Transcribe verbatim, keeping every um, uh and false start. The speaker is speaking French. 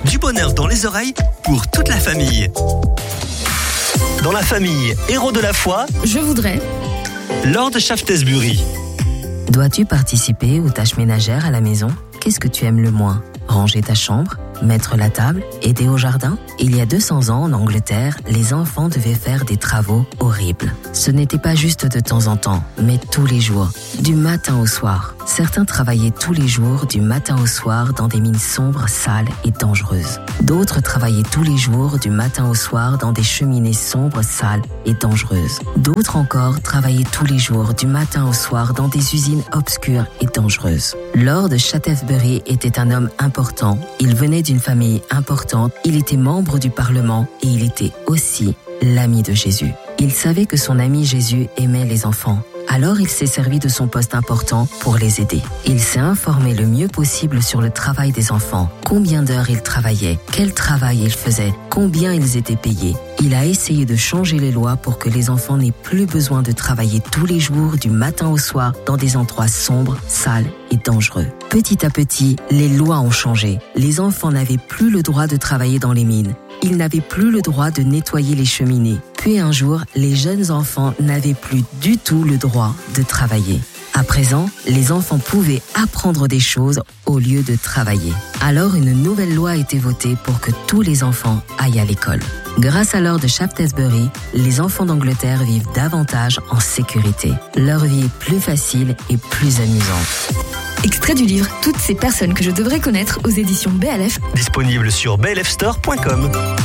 Du bonheur dans les oreilles pour toute la famille. Dans la famille Héros de la foi, je voudrais Lord Shaftesbury. Dois-tu participer aux tâches ménagères à la maison ? Qu'est-ce que tu aimes le moins ? Ranger ta chambre ? Mettre la table ? Aider au jardin ? Il y a deux cents ans, en Angleterre, les enfants devaient faire des travaux horribles. Ce n'était pas juste de temps en temps, mais tous les jours, du matin au soir. Certains travaillaient tous les jours, du matin au soir, dans des mines sombres, sales et dangereuses. D'autres travaillaient tous les jours, du matin au soir, dans des cheminées sombres, sales et dangereuses. D'autres encore travaillaient tous les jours, du matin au soir, dans des usines obscures et dangereuses. Lord Shaftesbury était un homme important. Il venait d'une famille importante. Il était membre du Parlement et il était aussi l'ami de Jésus. Il savait que son ami Jésus aimait les enfants. Alors il s'est servi de son poste important pour les aider. Il s'est informé le mieux possible sur le travail des enfants, combien d'heures ils travaillaient, quel travail ils faisaient, combien ils étaient payés. Il a essayé de changer les lois pour que les enfants n'aient plus besoin de travailler tous les jours, du matin au soir, dans des endroits sombres, sales et dangereux. Petit à petit, les lois ont changé. Les enfants n'avaient plus le droit de travailler dans les mines. Ils n'avaient plus le droit de nettoyer les cheminées. Puis un jour, les jeunes enfants n'avaient plus du tout le droit de travailler. À présent, les enfants pouvaient apprendre des choses au lieu de travailler. Alors une nouvelle loi a été votée pour que tous les enfants aillent à l'école. Grâce à Lord Shaftesbury, les enfants d'Angleterre vivent davantage en sécurité. Leur vie est plus facile et plus amusante. Extrait du livre Toutes ces personnes que je devrais connaître aux éditions B L F. Disponible sur b l f store point com.